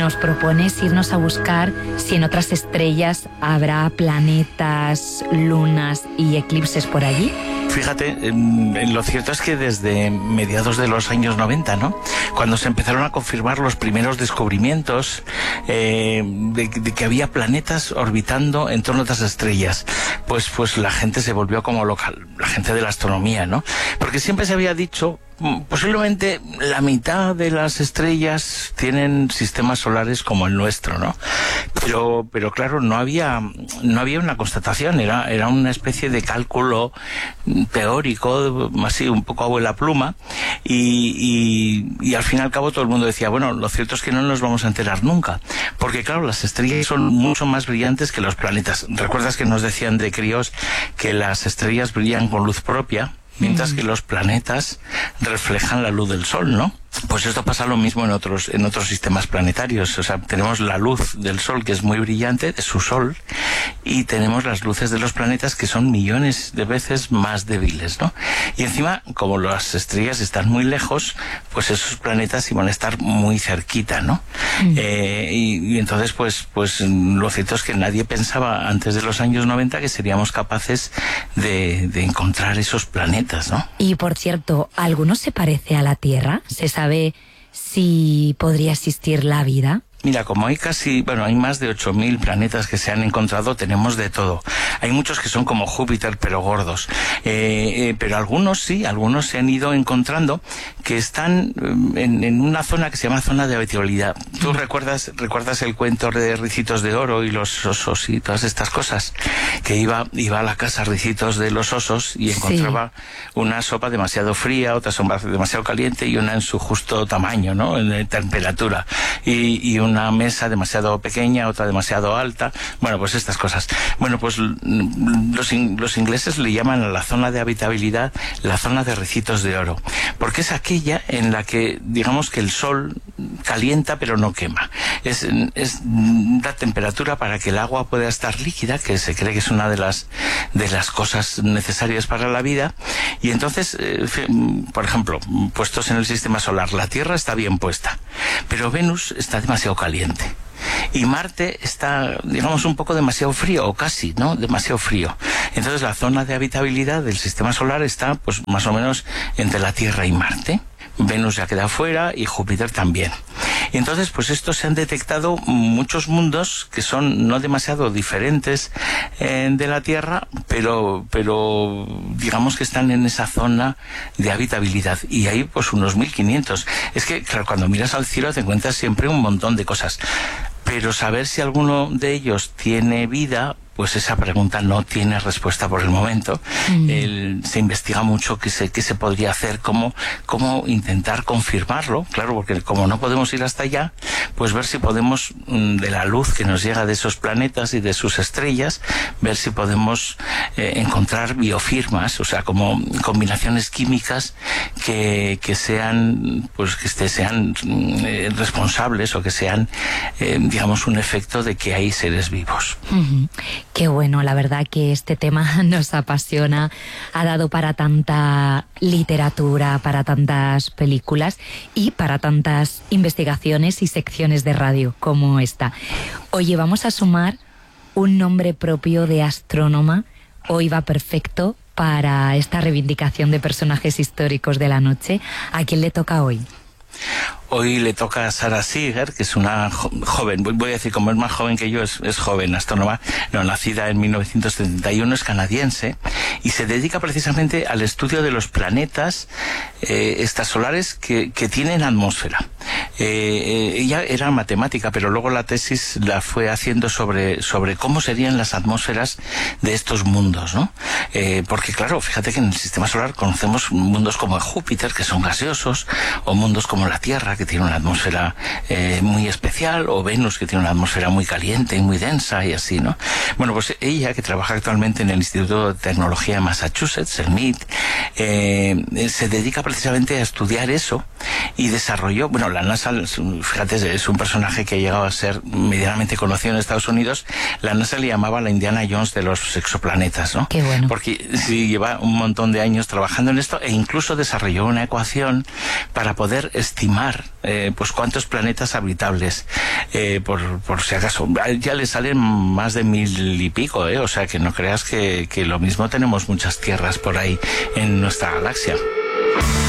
nos propones irnos a buscar si en otras estrellas habrá planetas, lunas y eclipses por allí. Fíjate, lo cierto es que desde mediados de los años 90, ¿no?, cuando se empezaron a confirmar los primeros descubrimientos de que había planetas orbitando en torno a otras estrellas, pues la gente se volvió como loca, la gente de la astronomía, ¿no? Porque siempre se había dicho, posiblemente la mitad de las estrellas tienen sistemas solares como el nuestro, ¿no? Pero claro, no había una constatación, era una especie de cálculo teórico, así un poco abuela pluma, y al fin y al cabo todo el mundo decía, bueno, lo cierto es que no nos vamos a enterar nunca, porque claro, las estrellas son mucho más brillantes que los planetas. ¿Recuerdas que nos decían de críos que las estrellas brillan con luz propia, mientras que los planetas reflejan la luz del sol, ¿no? Pues esto pasa lo mismo en otros sistemas planetarios. O sea, tenemos la luz del Sol, que es muy brillante, de su Sol, y tenemos las luces de los planetas, que son millones de veces más débiles, ¿no? Y encima, como las estrellas están muy lejos, pues esos planetas iban a estar muy cerquita, ¿no? Y entonces, pues lo cierto es que nadie pensaba antes de los años 90 que seríamos capaces de encontrar esos planetas, ¿no? Y por cierto, ¿alguno se parece a la Tierra? ¿Se sabe si podría existir la vida? Mira, como hay hay más de 8.000 planetas que se han encontrado, tenemos de todo. Hay muchos que son como Júpiter, pero gordos. Pero algunos se han ido encontrando que están en una zona que se llama zona de habitabilidad. ¿Tú recuerdas el cuento de Ricitos de Oro y los osos y todas estas cosas? Que iba a la casa Ricitos de los osos y encontraba una sopa demasiado fría, otra sopa demasiado caliente y una en su justo tamaño, ¿no?, en temperatura. Y una mesa demasiado pequeña, otra demasiado alta. Bueno, pues estas cosas. Bueno, pues los ingleses le llaman a la zona de habitabilidad la zona de Ricitos de Oro, porque es aquella en la que, digamos, que el sol calienta pero no quema. Da temperatura para que el agua pueda estar líquida, que se cree que es una de las cosas necesarias para la vida. Y entonces, por ejemplo, puestos en el sistema solar, la Tierra está bien puesta, pero Venus está demasiado caliente. Y Marte está, digamos, un poco demasiado frío, o casi, ¿no?, demasiado frío. Entonces la zona de habitabilidad del sistema solar está, pues, más o menos entre la Tierra y Marte. Venus ya queda fuera y Júpiter también. Y entonces, pues estos se han detectado muchos mundos que son no demasiado diferentes de la Tierra, pero digamos que están en esa zona de habitabilidad. Y hay pues unos 1.500. Es que, claro, cuando miras al cielo te encuentras siempre un montón de cosas. Pero saber si alguno de ellos tiene vida, pues esa pregunta no tiene respuesta por el momento. Se investiga mucho qué se podría hacer, cómo intentar confirmarlo, claro, porque como no podemos ir hasta allá, pues ver si podemos, de la luz que nos llega de esos planetas y de sus estrellas, ver si podemos encontrar biofirmas, o sea, como combinaciones químicas que sean responsables, o que sean, digamos, un efecto de que hay seres vivos. Qué bueno, la verdad que este tema nos apasiona, ha dado para tanta literatura, para tantas películas y para tantas investigaciones y secciones de radio como esta. Oye, vamos a sumar un nombre propio de astrónoma. Hoy va perfecto para esta reivindicación de personajes históricos de la noche. ¿A quién le toca hoy? Hoy le toca a Sara Seager, que es una joven, voy a decir, como es más joven que yo, es joven astrónoma, nacida en 1971, es canadiense, y se dedica precisamente al estudio de los planetas extrasolares que tienen atmósfera. Ella era matemática, pero luego la tesis la fue haciendo sobre cómo serían las atmósferas de estos mundos, ¿no? Porque claro, fíjate que en el sistema solar conocemos mundos como Júpiter, que son gaseosos, o mundos como la Tierra, que tiene una atmósfera muy especial, o Venus, que tiene una atmósfera muy caliente y muy densa, y así, ¿no? Bueno, pues ella, que trabaja actualmente en el Instituto de Tecnología de Massachusetts, el MIT, se dedica precisamente a estudiar eso, y desarrolló, bueno, la NASA, fíjate, es un personaje que ha llegado a ser medianamente conocido en Estados Unidos. La NASA le llamaba la Indiana Jones de los exoplanetas, ¿no? Qué bueno. Porque sí, lleva un montón de años trabajando en esto, e incluso desarrolló una ecuación para poder estimar pues cuántos planetas habitables, por si acaso. Ya le salen más de 1000 y pico, o sea que no creas que lo mismo tenemos muchas tierras por ahí en nuestra galaxia.